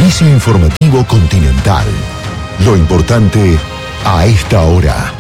Servicio informativo Continental. Lo importante a esta hora.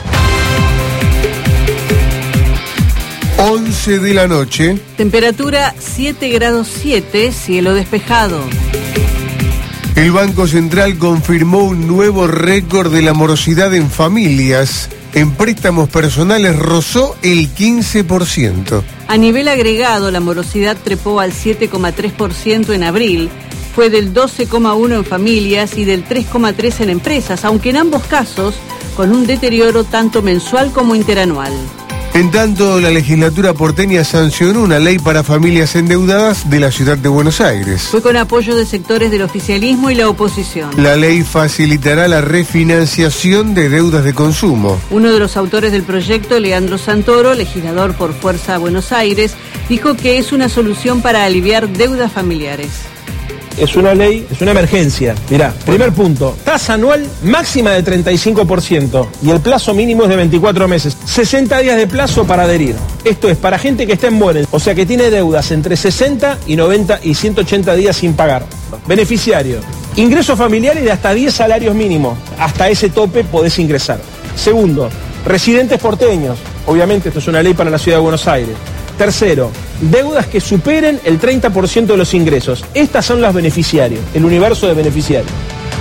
11 de la noche. Temperatura 7 grados 7, cielo despejado. El Banco Central confirmó un nuevo récord de la morosidad en familias. En préstamos personales rozó el 15%. A nivel agregado, la morosidad trepó al 7,3% en abril. Fue del 12,1% en familias y del 3,3% en empresas, aunque en ambos casos con un deterioro tanto mensual como interanual. En tanto, la legislatura porteña sancionó una ley para familias endeudadas de la ciudad de Buenos Aires. Fue con apoyo de sectores del oficialismo y la oposición. La ley facilitará la refinanciación de deudas de consumo. Uno de los autores del proyecto, Leandro Santoro, legislador por Fuerza Buenos Aires, dijo que es una solución para aliviar deudas familiares. Es una ley, es una emergencia. Mirá, primer punto, tasa anual máxima de 35% y el plazo mínimo es de 24 meses. 60 días de plazo para adherir. Esto es para gente que está en buena, o sea que tiene deudas entre 60 y 90 y 180 días sin pagar. Beneficiario, ingresos familiares de hasta 10 salarios mínimos. Hasta ese tope podés ingresar. Segundo, residentes porteños. Obviamente esto es una ley para la ciudad de Buenos Aires. Tercero, deudas que superen el 30% de los ingresos. Estas son los beneficiarios, el universo de beneficiarios.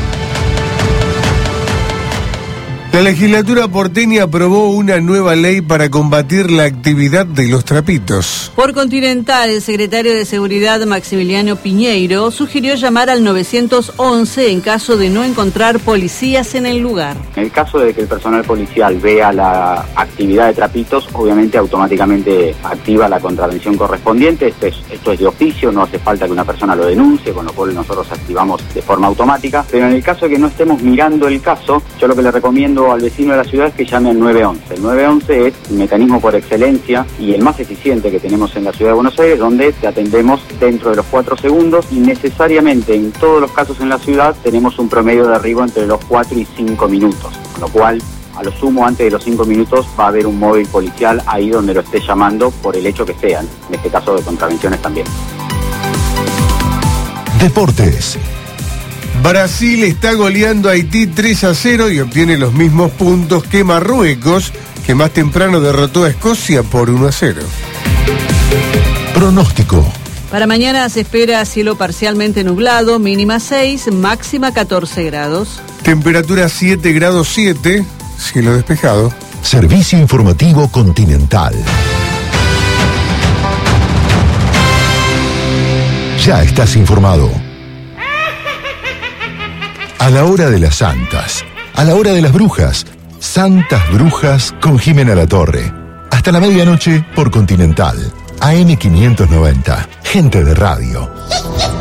La legislatura porteña aprobó una nueva ley para combatir la actividad de los trapitos. Por Continental, el secretario de Seguridad, Maximiliano Piñeiro, sugirió llamar al 911 en caso de no encontrar policías en el lugar. En el caso de que el personal policial vea la actividad de trapitos, obviamente automáticamente activa la contravención correspondiente. Esto es de oficio, no hace falta que una persona lo denuncie, con lo cual nosotros activamos de forma automática. Pero en el caso de que no estemos mirando el caso, yo lo que le recomiendo al vecino de la ciudad es que llame al 911. El 911 es el mecanismo por excelencia y el más eficiente que tenemos en la ciudad de Buenos Aires, donde te atendemos dentro de los 4 segundos y necesariamente en todos los casos en la ciudad tenemos un promedio de arribo entre los 4 y 5 minutos, con lo cual a lo sumo antes de los 5 minutos va a haber un móvil policial ahí donde lo esté llamando por el hecho que sean, en este caso de contravenciones también. Deportes. Brasil está goleando a Haití 3-0 y obtiene los mismos puntos que Marruecos, que más temprano derrotó a Escocia por 1-0. Pronóstico. Para mañana se espera cielo parcialmente nublado, mínima 6, máxima 14 grados. Temperatura 7 grados 7, cielo despejado. Servicio informativo Continental. Ya estás informado. A la hora de las santas, a la hora de las brujas, Santas Brujas con Jimena Latorre. Hasta la medianoche por Continental, AM 590, gente de radio.